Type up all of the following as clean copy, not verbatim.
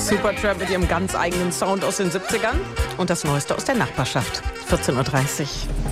Supertramp mit ihrem ganz eigenen Sound aus den 70ern und das Neueste aus der Nachbarschaft. 14.30 Uhr.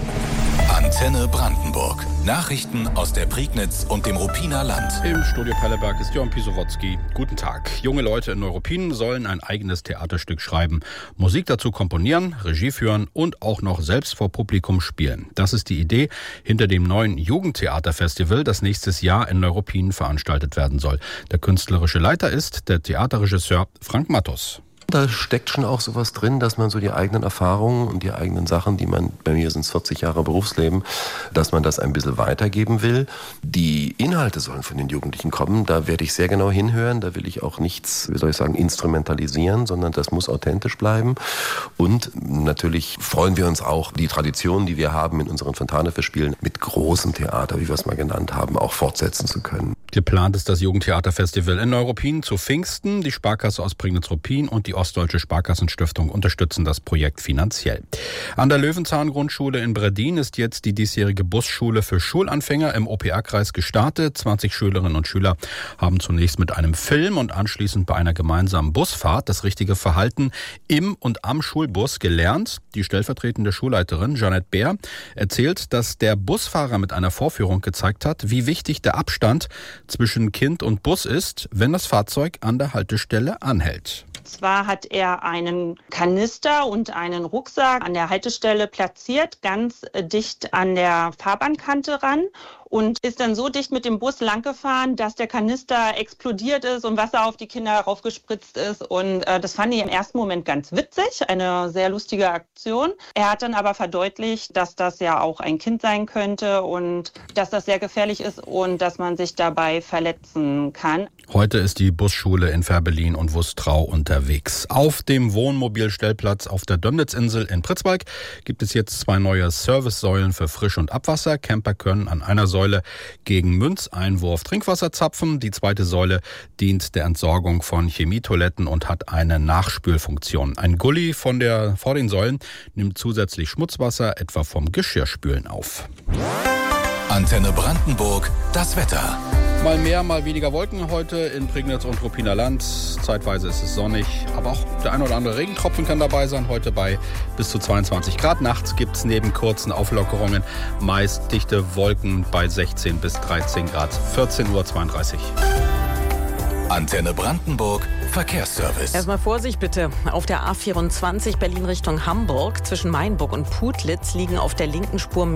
Antenne Brandenburg. Nachrichten aus der Prignitz und dem Ruppiner Land. Im Studio Pelleberg ist Jörn Pisowotzki. Guten Tag. Junge Leute in Neuruppin sollen ein eigenes Theaterstück schreiben, Musik dazu komponieren, Regie führen und auch noch selbst vor Publikum spielen. Das ist die Idee hinter dem neuen Jugendtheaterfestival, das nächstes Jahr in Neuruppin veranstaltet werden soll. Der künstlerische Leiter ist der Theaterregisseur Frank Mattos. Da steckt schon auch sowas drin, dass man so die eigenen Erfahrungen und die eigenen Sachen, die man, bei mir sind es 40 Jahre Berufsleben, dass man das ein bisschen weitergeben will. Die Inhalte sollen von den Jugendlichen kommen, da werde ich sehr genau hinhören, da will ich auch nichts, instrumentalisieren, sondern das muss authentisch bleiben. Und natürlich freuen wir uns auch, die Tradition, die wir haben in unseren Fontane-Festspielen mit großem Theater, wie wir es mal genannt haben, auch fortsetzen zu können. Geplant ist das Jugendtheaterfestival in Neuruppin zu Pfingsten. Die Sparkasse aus Prignitz-Ruppin und die Ostdeutsche Sparkassenstiftung unterstützen das Projekt finanziell. An der Löwenzahn-Grundschule in Bredin ist jetzt die diesjährige Busschule für Schulanfänger im OPR-Kreis gestartet. 20 Schülerinnen und Schüler haben zunächst mit einem Film und anschließend bei einer gemeinsamen Busfahrt das richtige Verhalten im und am Schulbus gelernt. Die stellvertretende Schulleiterin Jeanette Bär erzählt, dass der Busfahrer mit einer Vorführung gezeigt hat, wie wichtig der Abstand zwischen Kind und Bus ist, wenn das Fahrzeug an der Haltestelle anhält. Zwar hat er einen Kanister und einen Rucksack an der Haltestelle platziert, ganz dicht an der Fahrbahnkante ran und ist dann so dicht mit dem Bus langgefahren, dass der Kanister explodiert ist und Wasser auf die Kinder raufgespritzt ist. Und das fand ich im ersten Moment ganz witzig, eine sehr lustige Aktion. Er hat dann aber verdeutlicht, dass das ja auch ein Kind sein könnte und dass das sehr gefährlich ist und dass man sich dabei verletzen kann. Heute ist die Busschule in Fährberlin und Wustrau unterwegs. Auf dem Wohnmobilstellplatz auf der Dömnitzinsel in Pritzwalk gibt es jetzt 2 neue Servicesäulen für Frisch- und Abwasser. Camper können an einer Säule gegen Münzeinwurf Trinkwasser zapfen. Die zweite Säule dient der Entsorgung von Chemietoiletten und hat eine Nachspülfunktion. Ein Gully vor den Säulen nimmt zusätzlich Schmutzwasser, etwa vom Geschirrspülen auf. Antenne Brandenburg, das Wetter. Mal mehr, mal weniger Wolken heute in Prignitz und Ruppiner Land. Zeitweise ist es sonnig, aber auch der ein oder andere Regentropfen kann dabei sein. Heute bei bis zu 22 Grad. Nachts gibt es neben kurzen Auflockerungen meist dichte Wolken bei 16 bis 13 Grad. 14.32 Uhr. Antenne Brandenburg, Verkehrsservice. Erstmal Vorsicht bitte. Auf der A24 Berlin Richtung Hamburg zwischen Mainburg und Putlitz liegen auf der linken Spur